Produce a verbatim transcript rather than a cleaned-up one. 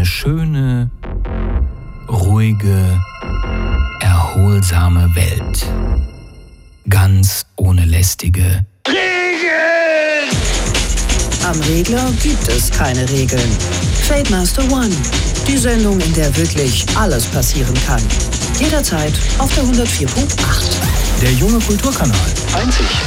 schöne, ruhige, erholsame Welt. Ganz ohne lästige Regeln! Am Regler gibt es keine Regeln. Trademaster One. Die Sendung, in der wirklich alles passieren kann. Jederzeit auf der hundertvier Punkt acht. Der junge Kulturkanal. Einzig